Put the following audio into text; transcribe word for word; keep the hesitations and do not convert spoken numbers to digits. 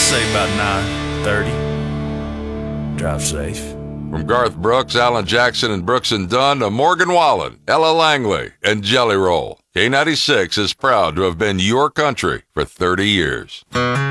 say about nine thirty. Drive safe. From Garth Brooks, Alan Jackson, and Brooks and Dunn to Morgan Wallen, Ella Langley, and Jelly Roll, K ninety-six is proud to have been your country for thirty years.